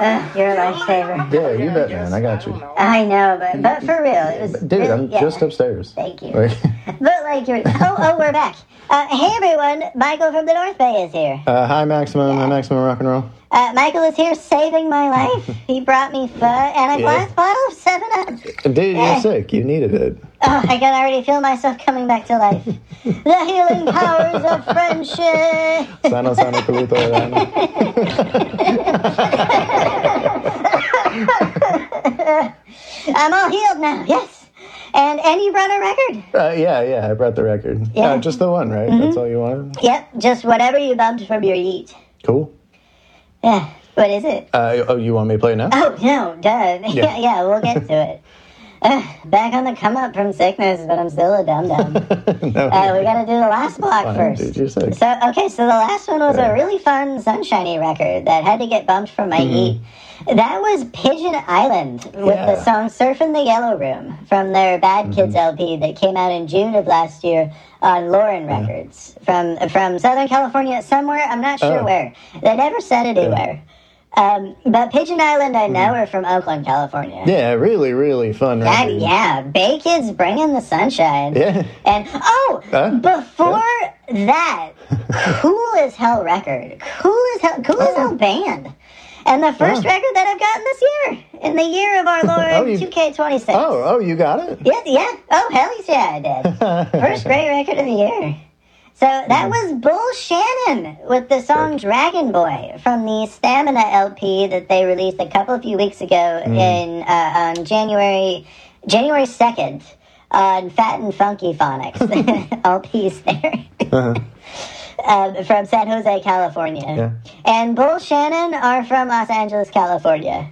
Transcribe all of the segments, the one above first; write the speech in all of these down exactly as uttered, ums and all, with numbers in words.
Uh, you're a lifesaver. Yeah, you bet, man. I got you. I know, but but for real, it was. Dude, really, I'm yeah. just upstairs. Thank you. Like, But like you're. Oh, oh, we're back. Uh, hey everyone, Michael from the North Bay is here. uh, hi, Maximum. Hi, Maximum Rock and Roll. Uh, Michael is here saving my life. He brought me pho and a Yeah. glass bottle of seven up. Dude, you're sick. You needed it. Oh, I can already feel myself coming back to life. The healing powers of friendship. Sano, sano, peluto, verano. I'm all healed now, yes. And and you brought a record. Uh, yeah, yeah, I brought the record. Yeah. Uh, just the one, right? Mm-hmm. That's all you wanted? Yep, just whatever you bumped from your yeet. Cool. Yeah, what is it? Uh, oh, you want me to play it now? Oh, no, duh. Yeah, yeah, yeah we'll get to it. Uh, back on the come up from sickness, but I'm still a dum-dum. no, Uh, we gotta do the last block fine, first. dude, you're sick. So, okay, so the last one was Yeah. a really fun Sunshiny record that had to get bumped from my Mm-hmm. yeet. That was Pigeon Island with Yeah. the song Surfin' the Yellow Room from their Bad Kids Mm-hmm. L P that came out in June of last year on Lauren Records from from Southern California, somewhere, I'm not sure Oh. where. They never said anywhere. Um, but Pigeon Island, I know, are from Oakland, California. Mm-hmm. Yeah, really, really fun That, record. yeah, Bay Kids bringing the sunshine. Yeah. And, oh, Huh? before that, cool as hell record. Cool as hell, cool as hell band. And the first Oh. record that I've gotten this year, in the year of our Lord, Oh, you- two K twenty-six. Oh, oh, you got it? Yeah, yeah. Oh, hell yeah, I did. First great record of the year. So that was Bull Shannon with the song Dragon Boy from the Stamina L P that they released a couple of few weeks ago in uh, on January January second on Fat and Funky Phonics. L Ps there. Uh-huh. Um, from San Jose, California. Yeah. And Bull Shannon are from Los Angeles, California.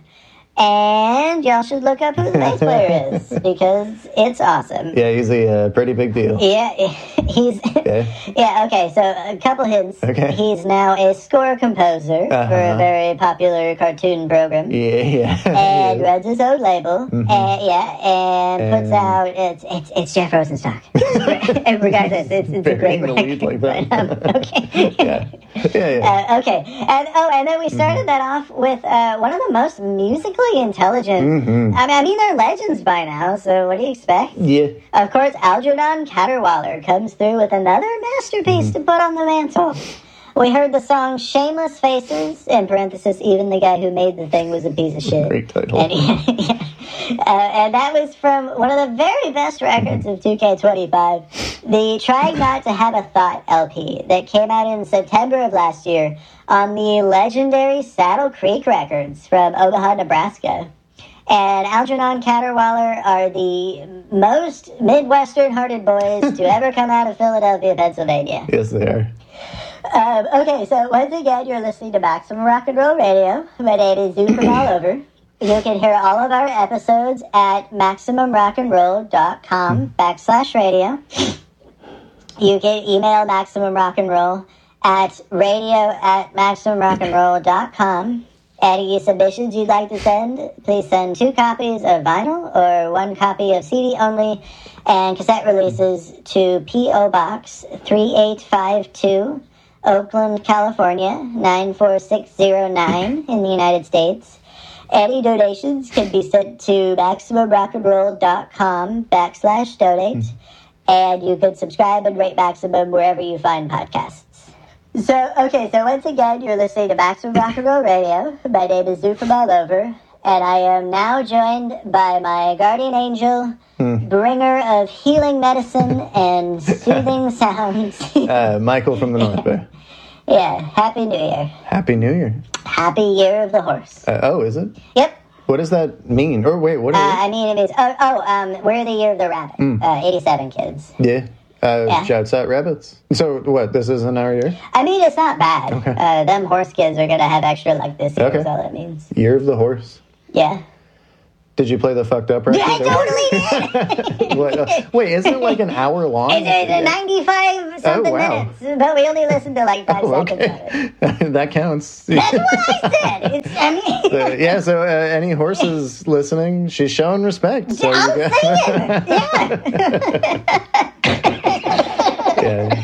And y'all should look up who the bass player is because it's awesome. Yeah, he's a uh, pretty big deal. Yeah, he's Okay. yeah. Okay, so a couple hints. Okay. He's now a score composer for a Uh-huh. very popular cartoon program, Yeah, yeah. and Yeah. runs his own label. And yeah, and, puts And- out it's it's it's Jeff Rosenstock. And regardless, it's, it's a Very great in the lead record. like that. But, um, okay. Yeah. Yeah, yeah. Uh, okay, and oh, and then we started that off with uh, one of the most musically intelligent. Mhm. I mean, I mean, they're legends by now. So what do you expect? Yeah. Of course, Algernon Caterwaller comes through with another masterpiece Mm-hmm. to put on the mantle. We heard the song "Shameless Faces." In parenthesis, even the guy who made the thing was a piece of shit. Great title. And, yeah, uh, and that was from one of the very best records of two K twenty-five, the Trying Not to Have a Thought L P that came out in September of last year on the legendary Saddle Creek Records from Omaha, Nebraska. And Algernon Caterwaller are the most Midwestern-hearted boys to ever come out of Philadelphia, Pennsylvania. Yes, they are. Um, okay, so once again, you're listening to Maximum Rock and Roll Radio. My name is Zoo from all over. You can hear all of our episodes at MaximumRockandRoll.com backslash radio. You can email Maximum Rock and Roll at radio at MaximumRockandRoll.com. Any submissions you'd like to send, please send two copies of vinyl or one copy of C D only and cassette releases to P O. Box three eight five two, Oakland, California, nine four six zero nine in the United States. Any donations can be sent to MaximumRockandRoll.com backslash donate, and you can subscribe and rate Maximum wherever you find podcasts. So, okay, so once again, you're listening to Maximum Rock and Roll Radio. My name is Zoo from all over, and I am now joined by my guardian angel, bringer of healing medicine and soothing sounds. Uh, Michael from the North Bay. Yeah, Happy New Year. Happy New Year. Happy Year of the Horse. Uh, oh, is it? Yep. What does that mean? Or wait, what Uh, is I mean, it means, oh, oh um, we're the Year of the Rabbit. Uh, eighty-seven kids. it? Yeah. Uh, Yeah. Shouts at rabbits. So what? This isn't our year? I mean, it's not bad. Okay. Uh, them horse kids are going to have extra luck this year, Okay. is all that means. Year of the horse. Yeah. Did you play the fucked up record? Yeah, I totally did. What, uh, wait, isn't it like an hour long? It's, it's ninety-five something Oh, wow. minutes, but we only listened to like five Oh, seconds of it. okay. That counts. That's what I said. It's, I mean, Uh, yeah, so uh, any horses listening, she's showing respect. So I'm you got- saying, yeah. yeah.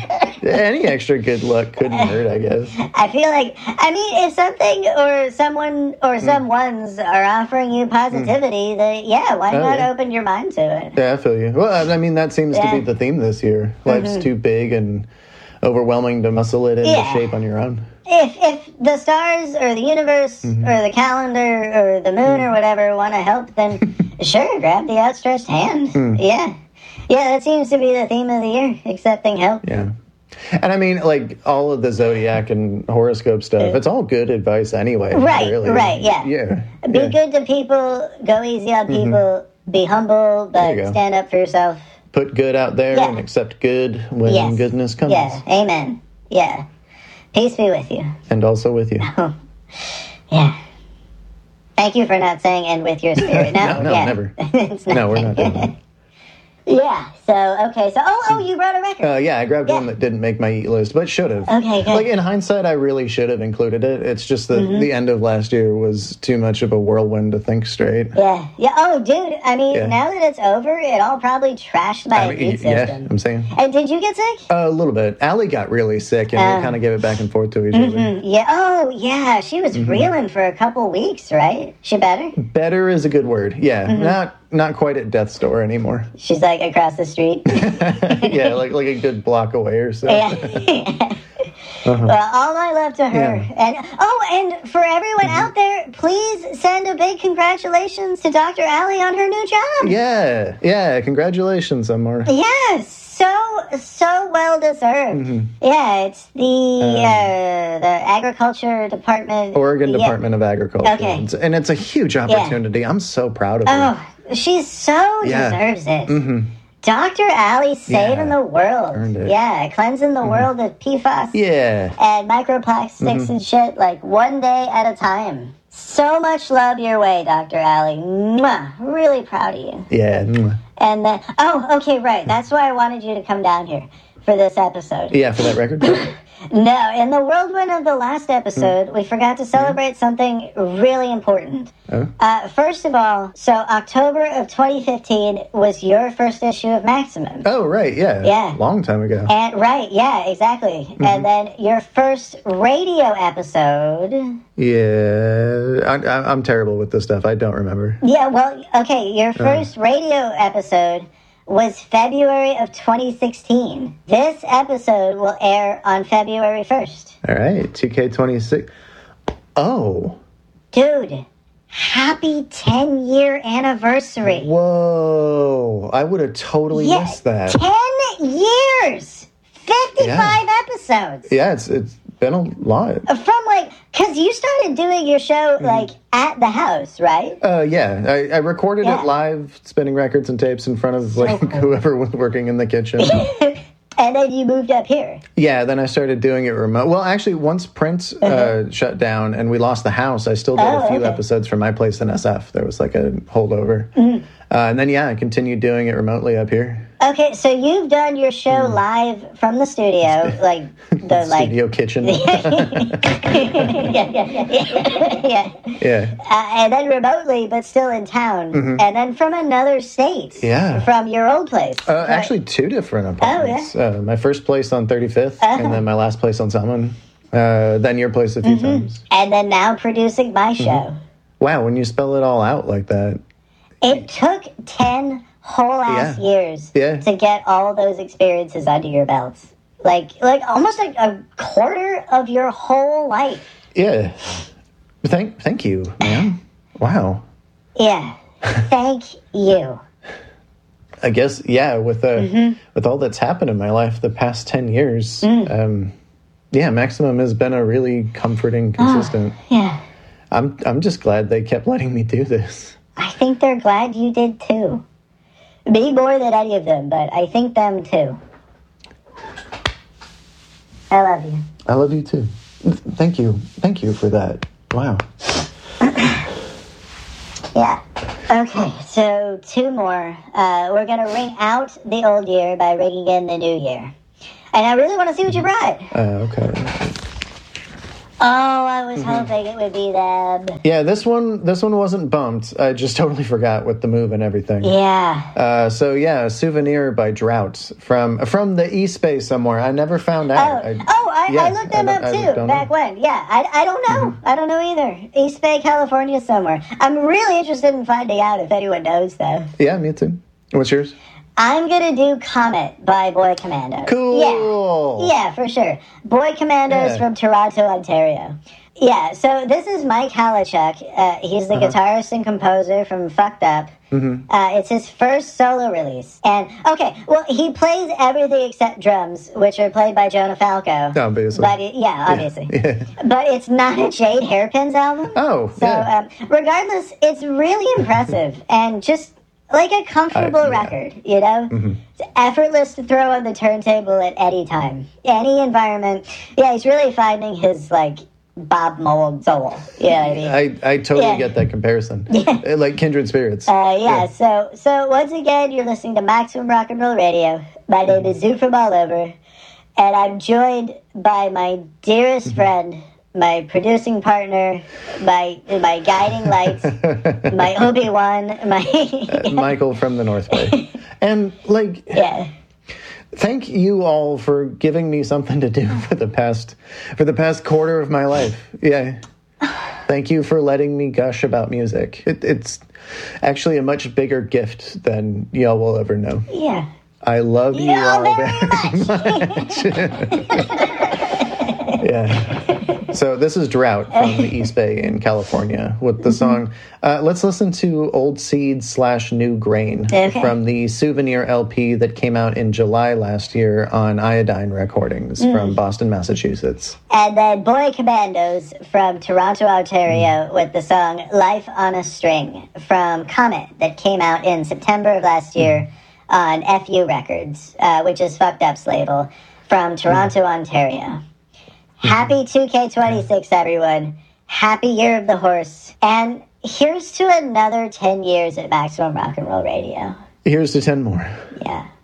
Any extra good luck couldn't hurt, I guess. I feel like, I mean, if something or someone or Mm. someone's are offering you positivity, then yeah, why Oh, not yeah. open your mind to it? Yeah, I feel you. Well, I mean, that seems to Yeah. be the theme this year. Life's too big and overwhelming to muscle it into Yeah. shape on your own. If if the stars or the universe Mm-hmm. or the calendar or the moon Mm. or whatever want to help, then sure, grab the outstretched hand. Mm. Yeah. Yeah, that seems to be the theme of the year, accepting help. Yeah. And I mean, like, all of the zodiac and horoscope stuff, it's all good advice anyway. Right, really. right, yeah. Yeah. Be yeah. good to people, go easy on people, be humble, There but you go. stand up for yourself. Put good out there Yeah. and accept good when Yes. goodness comes. Yeah, amen. Yeah. Peace be with you. And also with you. Yeah. Thank you for not saying "and with your spirit." No, No, no, yeah. never. It's No, we're not doing that. Yeah. So okay. So oh oh, you brought a record. Uh, yeah, I grabbed Yeah. one that didn't make my eat list, but should have. Okay, good. Like, in hindsight, I really should have included it. It's just that Mm-hmm. the end of last year was too much of a whirlwind to think straight. Yeah. Yeah. Oh, dude. I mean, Yeah. now that it's over, it all probably trashed my I mean, immune yeah, system. I'm saying. And did you get sick? A little bit. Allie got really sick, and Uh. we kind of gave it back and forth to each other. Mm, yeah. Oh, yeah. She was Mm-hmm. reeling for a couple weeks, right? She better? Better is a good word. Yeah, Mm-hmm. not not quite at death's door anymore. She's like across the street. yeah, like like a good block away or so. Yeah. Well, all my love to her. Yeah. And oh, and for everyone out there, please send a big congratulations to Doctor Allie on her new job. Yeah, yeah. Congratulations, Amor. Yes, so so well deserved. Mm-hmm. Yeah, it's the uh, the agriculture department, Um, Oregon yeah. Department of Agriculture. Okay. It's- and it's a huge opportunity. I'm so proud of her. Oh, she so Yeah. deserves it. Doctor Allie saving Yeah. the world. Earned it. Yeah, cleansing the world of P F A S. Yeah. And microplastics and shit, like one day at a time. So much love your way, Doctor Allie. Mwah. Really proud of you. Yeah. mwah. And then, oh, okay, right. That's why I wanted you to come down here for this episode. Yeah, for that record. No, in the whirlwind of the last episode, we forgot to celebrate something really important. Oh. Uh, first of all, so October of twenty fifteen was your first issue of Maximum. Oh, right. Yeah. Yeah. Long time ago. And right, yeah, exactly. Mm-hmm. And then your first radio episode. Yeah. I, I, I'm terrible with this stuff. I don't remember. Yeah, well, okay, your first radio episode was February of twenty sixteen. This episode will air on February first. All right. two K twenty-six. Oh. Dude, happy ten year anniversary. Whoa. I would have totally Yeah, missed that. ten years! fifty-five episodes! Yeah, it's it's been a lot. From like, because you started doing your show Mm-hmm. like at the house, right? Uh, yeah, I, I recorded Yeah. it live, spinning records and tapes in front of like cool. whoever was working in the kitchen. And then you moved up here. Yeah, then I started doing it remote. Well, actually, once Prince uh, shut down and we lost the house, I still did Oh, a few okay. episodes from my place in S F. There was like a holdover. Mm-hmm. Uh, and then, yeah, I continued doing it remotely up here. Okay, so you've done your show Mm. live from the studio, like the like. Studio kitchen. yeah, yeah, yeah, yeah, yeah. yeah. Uh, and then remotely, but still in town, and then from another state. Mm-hmm. Yeah. From your old place. Uh, Right. actually, two different apartments. yeah? Uh, my first place on thirty-fifth, Uh-huh. and then my last place on Salmon. Uh, then your place a few Mm-hmm. times. And then now producing my Mm-hmm. show. Wow, when you spell it all out like that. It took ten whole ass Yeah. years Yeah. to get all those experiences under your belts. Like, like almost like a quarter of your whole life. Yeah. Thank, thank you, man. Wow. Yeah. Thank you. I guess, yeah, with uh, Mm-hmm. with all that's happened in my life the past ten years, Mm. um, yeah, Maximum has been a really comforting, Ah. consistent. Yeah. I'm I'm just glad they kept letting me do this. I think they're glad you did too. Me more than any of them, but I think them too. I love you. I love you too. Thank you, thank you for that. Wow. Yeah. Okay, so two more. Uh, we're going to ring out the old year by ringing in the new year. And I really want to see what you brought. Uh, okay. Oh, I was hoping it would be them. Yeah, this one this one wasn't bumped. I just totally forgot with the move and everything. Yeah. Uh, so yeah, Souvenir by Drought from from the East Bay somewhere. I never found Oh, out. I, oh, I, yeah, I looked them I up don't- I too don't back know. when. Yeah, I, I don't know. I don't know either. East Bay, California, somewhere. I'm really interested in finding out if anyone knows though. Yeah, me too. What's yours? I'm gonna do Comet by Boy Commandos. Cool. Yeah, yeah, for sure. Boy Commandos Yeah. from Toronto, Ontario. Yeah, so this is Mike Halachuk. Uh, he's the Uh-huh. guitarist and composer from Fucked Up. Mm-hmm. Uh, it's his first solo release. And, okay, well, he plays everything except drums, which are played by Jonah Falco. Obviously. But, it, yeah, obviously. Yeah. But it's not a Jade Hairpins album. Oh, So, yeah. um, regardless, it's really impressive and just like a comfortable I- yeah. record, you know? Mm-hmm. It's effortless to throw on the turntable at any time, any environment. Yeah, he's really finding his, like, Bob Mould soul. You know what I mean? I, I totally Yeah. get that comparison. Uh, Like Kindred Spirits. Uh, yeah, so so once again, you're listening to Maximum Rock and Roll Radio. My name is Zoo from All Over, and I'm joined by my dearest friend, my producing partner, my my guiding light, my Obi-Wan, my... Michael from the North Bay. And, like, yeah. thank you all for giving me something to do for the past for the past quarter of my life. Yeah. Thank you for letting me gush about music. It, it's actually a much bigger gift than y'all will ever know. Yeah. I love you Yeah, all very very much. Yeah. So this is Drought from the East Bay in California with the song. Uh, let's listen to Old Seed slash New Grain Okay. from the Souvenir L P that came out in July last year on Iodine Recordings from Boston, Massachusetts. And then Boy Commandos from Toronto, Ontario with the song Life on a String from Comet that came out in September of last year on F U Records, uh, which is Fucked Up's label, from Toronto, Ontario. Happy two K twenty-six, everyone. Happy Year of the Horse. And here's to another ten years at Maximum Rock and Roll Radio. Here's to ten more. Yeah.